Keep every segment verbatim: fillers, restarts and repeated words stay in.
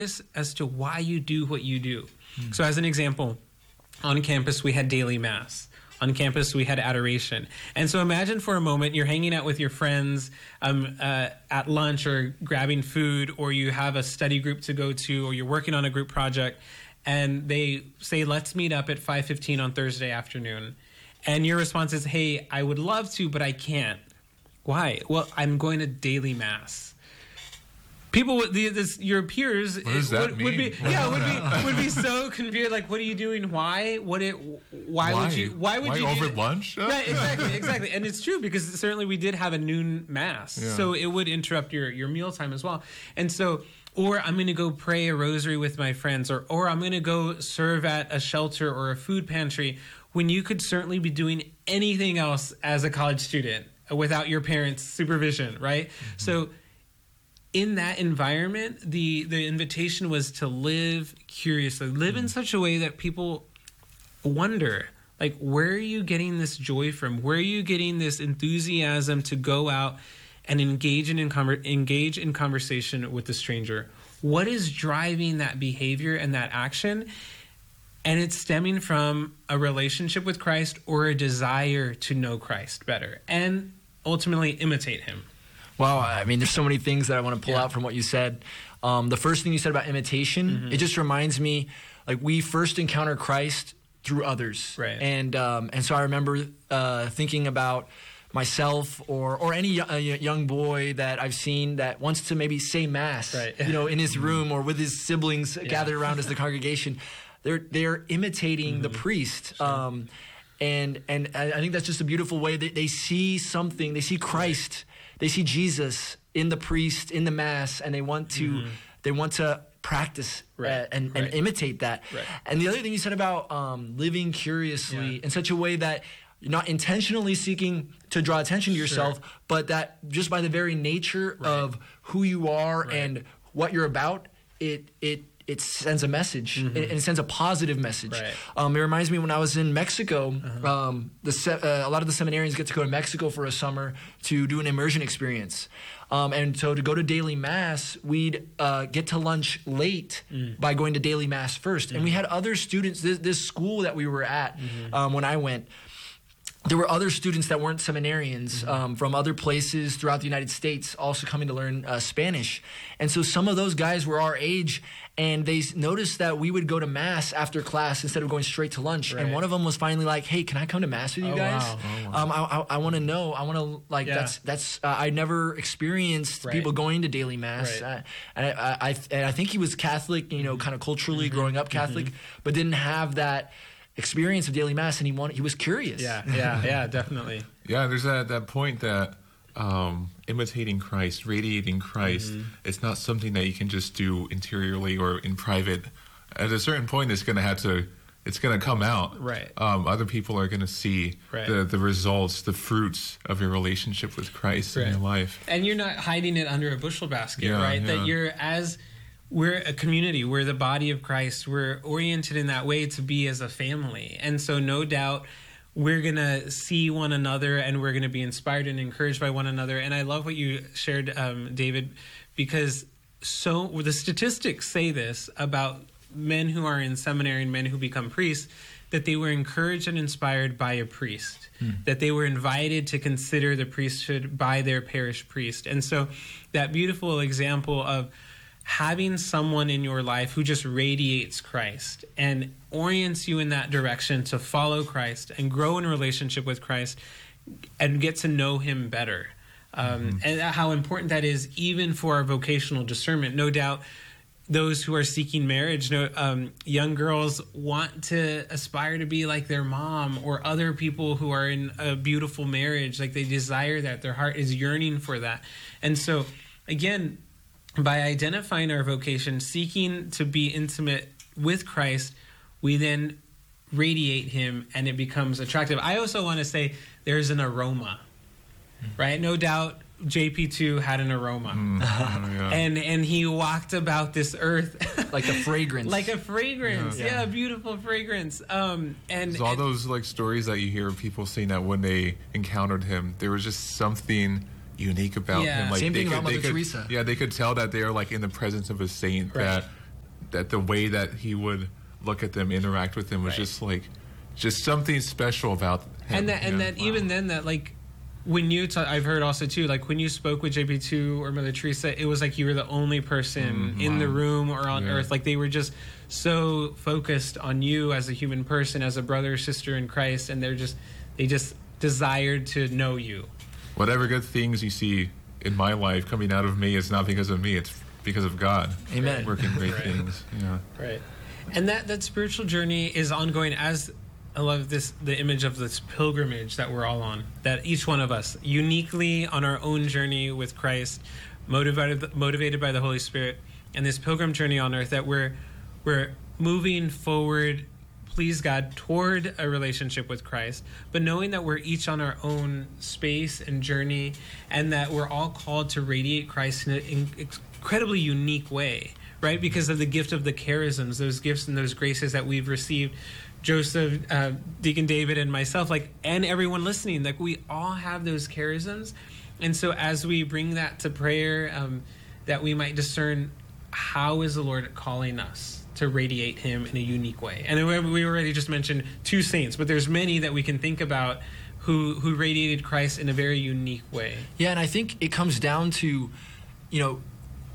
as to why you do what you do. Mm. So as an example, on campus we had daily mass. On campus we had adoration. And so imagine for a moment you're hanging out with your friends um, uh, at lunch or grabbing food, or you have a study group to go to, or you're working on a group project, and they say, let's meet up at five fifteen on Thursday afternoon. And your response is, hey, I would love to, but I can't. Why? Well, I'm going to daily mass. People, would, the, this, your peers, what does that would, mean? would be, yeah, would be would be so confused. Like, what are you doing? Why? What it? Why, why? would you? Why would why you over do lunch? Right, exactly, exactly. And it's true, because certainly we did have a noon mass, yeah. So it would interrupt your your mealtime as well. And so, or I'm going to go pray a rosary with my friends, or or I'm going to go serve at a shelter or a food pantry, when you could certainly be doing anything else as a college student without your parents' supervision, right? Mm-hmm. So in that environment, the, the invitation was to live curiously, live mm-hmm. in such a way that people wonder, like, where are you getting this joy from? Where are you getting this enthusiasm to go out and engage in, in conver- engage in conversation with the stranger? What is driving that behavior and that action? And it's stemming from a relationship with Christ or a desire to know Christ better and ultimately imitate him. Wow, I mean, there's so many things that I want to pull yeah. out from what you said. Um, the first thing you said about imitation, mm-hmm. it just reminds me, like, we first encounter Christ through others. Right. And um, and so I remember uh, thinking about myself or or any uh, young boy that I've seen that wants to maybe say mass, right. you know, in his room or with his siblings yeah. gathered around as the congregation. They're they're imitating mm-hmm. the priest. Sure. Um, and and I think that's just a beautiful way. They, they see something. They see Christ. Right. They see Jesus in the priest, in the mass, and they want to mm-hmm. they want to practice right. uh, and, right. and imitate that. Right. And the other thing you said about um, living curiously yeah. in such a way that you're not intentionally seeking to draw attention to yourself, sure. but that just by the very nature right. of who you are right. and what you're about, it it it sends a message, mm-hmm. and it sends a positive message. Right. Um, it reminds me when I was in Mexico, uh-huh. um, the se- uh, a lot of the seminarians get to go to Mexico for a summer to do an immersion experience. Um, and so to go to daily mass, we'd uh, get to lunch late mm. by going to daily mass first. Mm-hmm. And we had other students, this, this school that we were at mm-hmm. um, when I went, there were other students that weren't seminarians mm-hmm. um, from other places throughout the United States also coming to learn uh, Spanish. And so some of those guys were our age, and they noticed that we would go to mass after class instead of going straight to lunch. Right. And one of them was finally like, hey, can I come to mass with you oh, guys? Wow. Oh, wow. Um, I, I, I want to know. I want to, like, yeah. that's, that's uh, I never experienced right. people going to daily mass. Right. Uh, and I, I, and I think he was Catholic, you know, kind of culturally mm-hmm. growing up Catholic, mm-hmm. but didn't have that experience of daily mass, and he wanted, he was curious. Yeah, yeah, yeah, definitely. Yeah, there's that, that point that um, imitating Christ, radiating Christ, mm-hmm. it's not something that you can just do interiorly or in private. At a certain point, it's going to have to, it's going to come out. Right. Um, other people are going to see right. the, the results, the fruits of your relationship with Christ right. in your life. And you're not hiding it under a bushel basket, yeah, right? Yeah. That you're as... We're a community. We're the body of Christ. We're oriented in that way to be as a family. And so no doubt we're going to see one another, and we're going to be inspired and encouraged by one another. And I love what you shared, um, David, because so the statistics say this about men who are in seminary and men who become priests, that they were encouraged and inspired by a priest, hmm. that they were invited to consider the priesthood by their parish priest. And so that beautiful example of having someone in your life who just radiates Christ and orients you in that direction to follow Christ and grow in a relationship with Christ and get to know him better. Um, mm-hmm. And how important that is even for our vocational discernment. No doubt those who are seeking marriage, no, um, young girls want to aspire to be like their mom, or other people who are in a beautiful marriage. Like, they desire that. Their heart is yearning for that. And so, again, by identifying our vocation, seeking to be intimate with Christ, we then radiate him and it becomes attractive. I also want to say there's an aroma, right? No doubt J P two had an aroma. Mm, oh, yeah. and and he walked about this earth like a fragrance. like a fragrance. Yeah, yeah, yeah. a beautiful fragrance. Um, and, There's all and, those like stories that you hear of people saying that when they encountered him, there was just something unique about yeah. him. Like Same they thing could, about they Mother could, Teresa. Yeah, they could tell that they are like in the presence of a saint. Right. That that the way that he would look at them, interact with them, was Right. just like, just something special about him. And that, and Yeah. that even then, that like when you, ta- I've heard also too, like when you spoke with J P two or Mother Teresa, it was like you were the only person Mm, in the wow. room or on Yeah. earth. Like they were just so focused on you as a human person, as a brother or sister in Christ, and they're just, they just desired to know you. Whatever good things you see in my life coming out of me, it's not because of me, it's because of God. Amen. Working great Right. things. Yeah. Right. And that, that spiritual journey is ongoing, as I love this, the image of this pilgrimage that we're all on, that each one of us uniquely on our own journey with Christ, motivated, motivated by the Holy Spirit, and this pilgrim journey on earth, that we're, we're moving forward, please God, toward a relationship with Christ, but knowing that we're each on our own space and journey, and that we're all called to radiate Christ in an incredibly unique way, right? Because of the gift of the charisms, those gifts and those graces that we've received. Joseph, uh, Deacon David, and myself, like, and everyone listening, like, we all have those charisms. And so as we bring that to prayer, um, that we might discern, how is the Lord calling us to radiate him in a unique way? And we already just mentioned two saints, but there's many that we can think about who who radiated Christ in a very unique way. Yeah, and I think it comes down to, you know,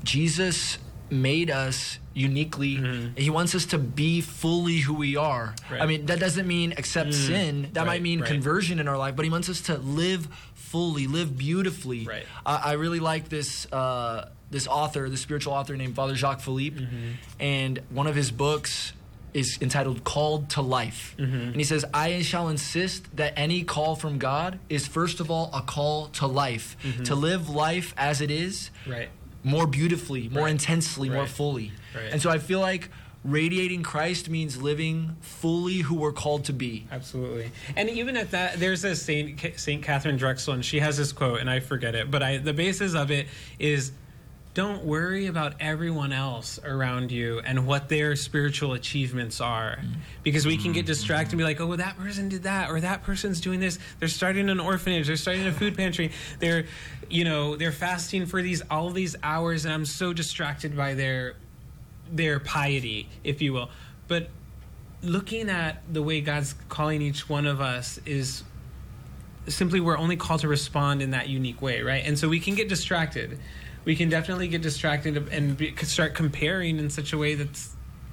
Jesus made us uniquely. Mm-hmm. He wants us to be fully who we are. Right. I mean, that doesn't mean accept sin. That Right, might mean right. conversion in our life, but he wants us to live fully, live beautifully. Right. I, I really like this uh, this author, this spiritual author named Father Jacques Philippe, Mm-hmm. and one of his books is entitled Called to Life. Mm-hmm. And he says, I shall insist that any call from God is first of all a call to life, Mm-hmm. to live life as it is, Right. more beautifully, more Right. intensely, more Right. fully. Right. And so I feel like radiating Christ means living fully who we're called to be. Absolutely. And even at that, there's a Saint Saint Catherine Drexel, and she has this quote, and I forget it, but I the basis of it is, don't worry about everyone else around you and what their spiritual achievements are, because we can get distracted and be like, oh, well, that person did that, or that person's doing this. They're starting an orphanage. They're starting a food pantry. They're, you know, they're fasting for these all these hours, and I'm so distracted by their their piety, if you will. But looking at the way God's calling each one of us is simply, we're only called to respond in that unique way, right? And so we can get distracted. We can definitely get distracted and be, start comparing in such a way that's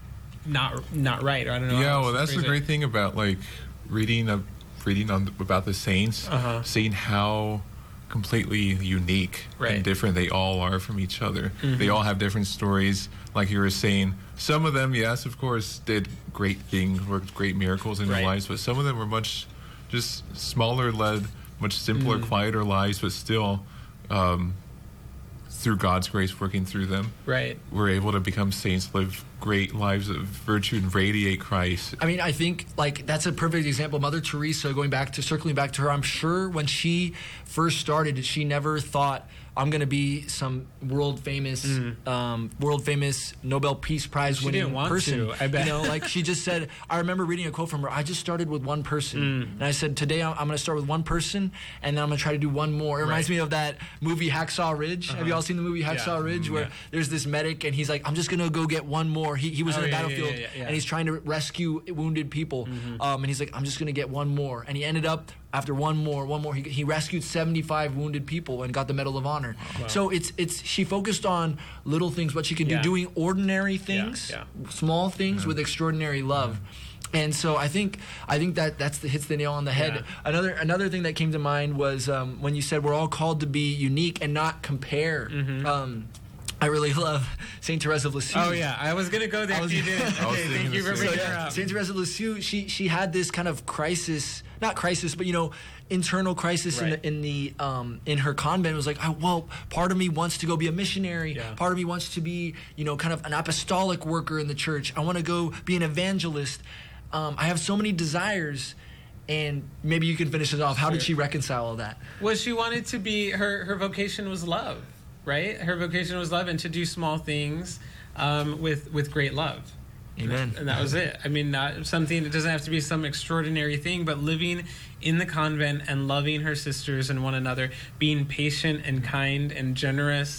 not not right. Or I don't know. Yeah, how well, else to that's the phrase great it. thing about like reading a, reading on about the saints, Uh-huh. seeing how completely unique Right. and different they all are from each other. Mm-hmm. They all have different stories. Like you were saying, some of them, yes, of course, did great things, worked great miracles in Right. their lives, but some of them were much just smaller led, much simpler, Mm. quieter lives, but still. Um, through God's grace working through them, Right. we're able to become saints, live great lives of virtue, and radiate Christ. I mean, I think like that's a perfect example. Mother Teresa, going back to circling back to her, I'm sure when she first started, she never thought, I'm going to be some world famous, um, world famous Nobel Peace Prize She winning didn't want person. to, I bet. You know, like she just said. I remember reading a quote from her. I just started with one person, Mm. and I said, today I'm, I'm going to start with one person, and then I'm going to try to do one more. It reminds Right. me of that movie Hacksaw Ridge. Have you all seen the movie Hacksaw Yeah. Ridge, where Yeah. there's this medic, and he's like, I'm just going to go get one more. He he was Oh, in a yeah, yeah, battlefield, yeah, yeah, yeah. and he's trying to rescue wounded people, Mm-hmm. um, and he's like, I'm just going to get one more, and he ended up. After one more, one more, he, he rescued seventy-five wounded people and got the Medal of Honor. Wow. So it's it's she focused on little things, what she can Yeah. do, doing ordinary things, yeah. small things with extraordinary love. And so I think I think that that's the hits the nail on the head. Yeah. Another another thing that came to mind was um, when you said we're all called to be unique and not compare. Mm-hmm. Um, I really love Saint Teresa of Lisieux. Oh yeah, I was gonna go there I if was- you did. I was Okay, thinking thank you the for same. bringing So, her yeah, up. Saint Teresa of Lisieux, she she had this kind of crisis, not crisis, but you know, internal crisis Right. in the in the um, in her convent. It was like, oh, well, part of me wants to go be a missionary. Yeah. Part of me wants to be, you know, kind of an apostolic worker in the church. I want to go be an evangelist. Um, I have so many desires. And maybe you can finish it off. How did Sure. she reconcile all that? Well, she wanted to be, her her vocation was love, right? Her vocation was love, and to do small things um, with with great love. Amen. And that was it. I mean, not something, it doesn't have to be some extraordinary thing, but living in the convent and loving her sisters and one another, being patient and kind and generous,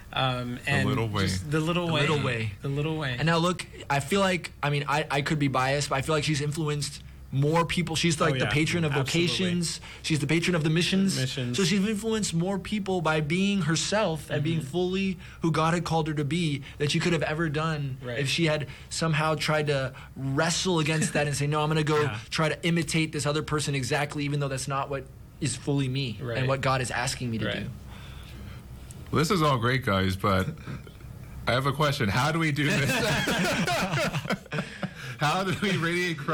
Um, and little way. just the little The way. little way. The little way. And now look, I feel like, I mean, I, I could be biased, but I feel like she's influenced more people. She's like Oh, the yeah. patron of Absolutely. vocations. She's the patron of the missions. Missions. So she's influenced more people by being herself and Mm-hmm. being fully who God had called her to be that she could have ever done Right. if she had somehow tried to wrestle against that and say, no, I'm going to go Yeah. try to imitate this other person exactly, even though that's not what is fully me Right. and what God is asking me to Right. do. Well, this is all great, guys, but I have a question. How do we do this? How do we radiate Christ?